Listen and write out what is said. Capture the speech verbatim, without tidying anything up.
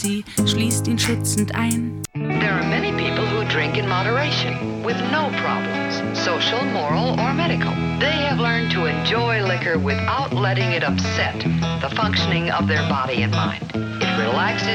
Sie schließt ihn schützend ein. There are many people who drink in moderation, with no problems, social, moral, or medical. They have learned to enjoy liquor without letting it upset the functioning of their body and mind. It relaxes